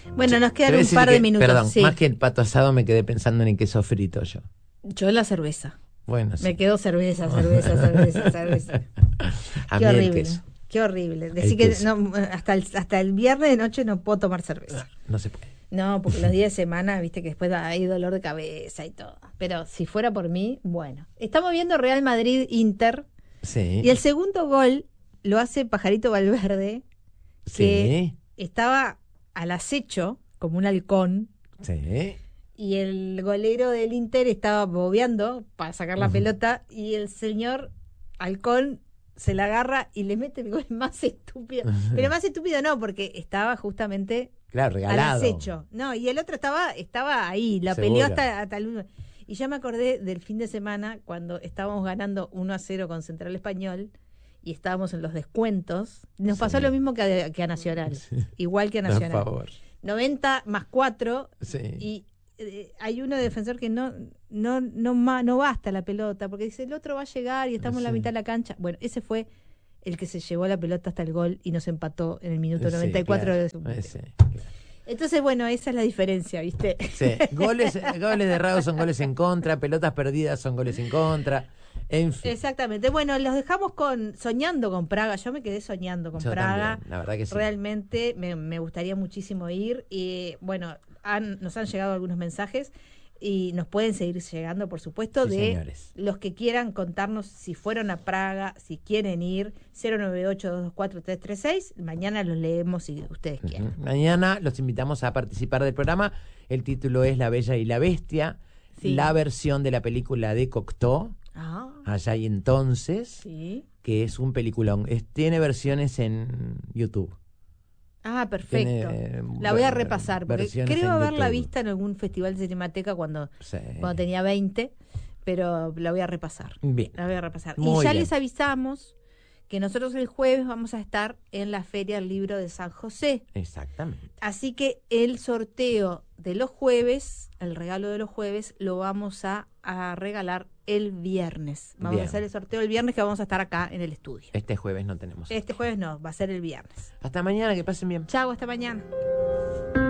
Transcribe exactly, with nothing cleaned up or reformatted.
Bueno, nos Te quedan voy a un decir par que- de minutos. Perdón, sí. más que el pato asado me quedé pensando en el queso frito yo. Yo la cerveza. Bueno, sí. Me quedo cerveza, cerveza, cerveza, cerveza. A Qué mí el horrible. queso. Qué horrible. Decir El que queso. no, hasta, el, hasta el viernes de noche no puedo tomar cerveza. No se puede. No, porque los días de semana, viste que después hay dolor de cabeza y todo. Pero si fuera por mí, bueno. Estamos viendo Real Madrid-Inter. Sí. Y el segundo gol lo hace Pajarito Valverde, que Sí. estaba al acecho, como un halcón. Sí. Y el golero del Inter estaba bobeando para sacar la Ujú. pelota. Y el señor halcón se la agarra y le mete el gol más estúpido. Pero más estúpido no, porque estaba justamente Claro, regalado. al acecho. No, y el otro estaba, estaba ahí, la Seguro. peleó hasta, hasta el último. Y ya me acordé del fin de semana cuando estábamos ganando uno a cero con Central Español y estábamos en los descuentos. Nos pasó Sí. lo mismo que a, que a Nacional. Sí. Igual que a Por Nacional. favor. noventa más cuatro Sí. y eh, hay uno defensor que no no no ma- no basta la pelota porque dice el otro va a llegar y estamos en la Sí. mitad de la cancha. Bueno, ese fue el que se llevó la pelota hasta el gol y nos empató en el minuto Sí, noventa y cuatro claro. de su Eh, sí, claro. Entonces, bueno, esa es la diferencia, ¿viste? Sí. Goles, goles de errados son goles en contra, pelotas perdidas son goles en contra. En fin. Exactamente. Bueno, los dejamos con soñando con Praga. Yo me quedé soñando con Yo Praga. también, la verdad que sí. Realmente me, me gustaría muchísimo ir. Y bueno, han- nos han llegado algunos mensajes y nos pueden seguir llegando, por supuesto, Sí, de señores. los que quieran contarnos si fueron a Praga, si quieren ir. cero nueve ocho, dos dos cuatro, tres tres seis. Mañana los leemos si ustedes quieren. Ujú. Mañana los invitamos a participar del programa. El título es La Bella y la Bestia, Sí. la versión de la película de Cocteau, Ah, allá y entonces, sí. que es un peliculón. Es- tiene versiones en YouTube. Ah, perfecto. Tiene, La voy a ver- repasar, porque versiones creo en haberla YouTube. vista en algún festival de Cinemateca cuando, Sí. cuando tenía veinte, pero la voy a repasar. Bien. La voy a repasar. y Muy ya bien. les avisamos que nosotros el jueves vamos a estar en la Feria del Libro de San José. Exactamente. Así que el sorteo de los jueves, el regalo de los jueves, lo vamos a, a regalar el viernes. Vamos Bien. a hacer el sorteo el viernes que vamos a estar acá en el estudio. Este jueves no tenemos. Este jueves no, va a ser el viernes. Hasta mañana, que pasen bien. Chau, hasta mañana.